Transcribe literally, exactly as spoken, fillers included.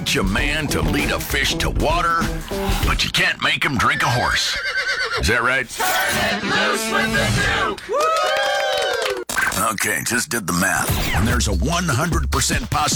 teach a man to lead a fish to water, but you can't make him drink a horse. Is that right? Turn it loose with the Duke! Okay, just did the math. And there's a one hundred percent possibility